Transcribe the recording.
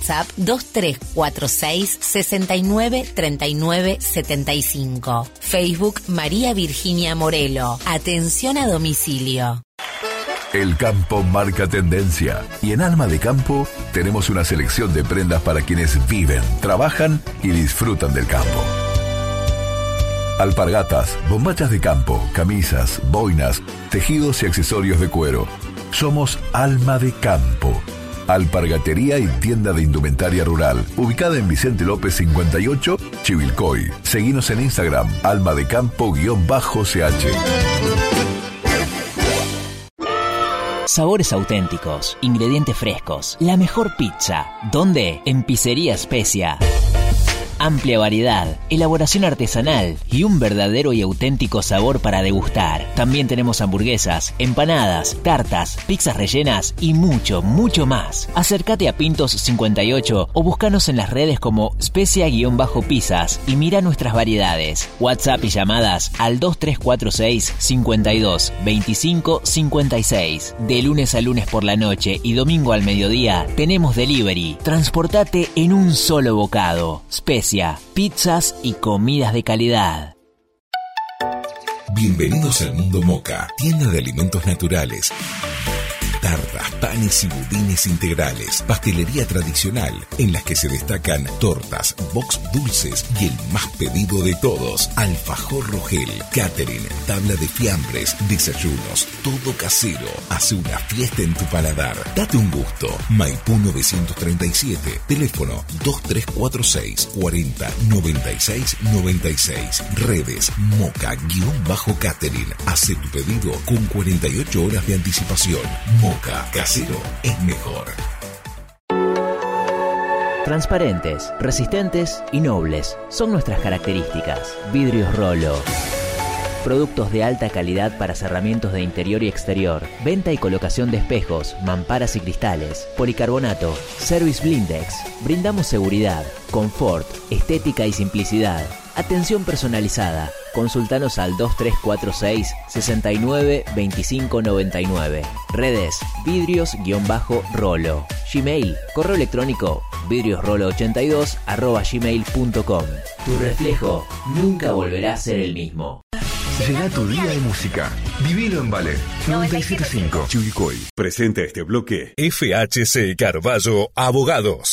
WhatsApp 2346 69 39 75. Facebook María Virginia Morelo. Atención a domicilio. El campo marca tendencia y en Alma de Campo tenemos una selección de prendas para quienes viven, trabajan y disfrutan del campo. Alpargatas, bombachas de campo, camisas, boinas, tejidos y accesorios de cuero. Somos Alma de Campo. Alpargatería y tienda de indumentaria rural, ubicada en Vicente López 58, Chivilcoy. Seguinos en Instagram, almadecampo_ch. Sabores auténticos, ingredientes frescos, la mejor pizza. ¿Dónde? En Pizzería Especia. Amplia variedad, elaboración artesanal y un verdadero y auténtico sabor para degustar. También tenemos hamburguesas, empanadas, tartas, pizzas rellenas y mucho, mucho más. Acércate a Pintos 58 o búscanos en las redes como Specia_pizzas y mira nuestras variedades. WhatsApp y llamadas al 2346 52 25 56. De lunes a lunes por la noche y domingo al mediodía tenemos delivery. Transportate en un solo bocado. Specia, pizzas y comidas de calidad. Bienvenidos al Mundo Moca, tienda de alimentos naturales. Tartas, panes y budines integrales, pastelería tradicional, en las que se destacan tortas, box dulces y el más pedido de todos, alfajor Rogel, catering, tabla de fiambres, desayunos, todo casero. Hace una fiesta en tu paladar. Date un gusto. Maipú 937, teléfono 2346 40 96 96. Redes Moca_catering. Hace tu pedido con 48 horas de anticipación. Moca casero es mejor. Transparentes, resistentes y nobles son nuestras características. Vidrios Rolo. Productos de alta calidad para cerramientos de interior y exterior. Venta y colocación de espejos, mamparas y cristales. Policarbonato. Service Blindex. Brindamos seguridad, confort, estética y simplicidad. Atención personalizada. Consultanos al 2346 69 25 99. Redes vidrios_rolo. Gmail, correo electrónico vidriosrolo82@gmail.com. Tu reflejo nunca volverá a ser el mismo. Llega tu día de música. Vivilo en Ballet 975 Chivilcoy. Presenta este bloque FHC Carvalho Abogados.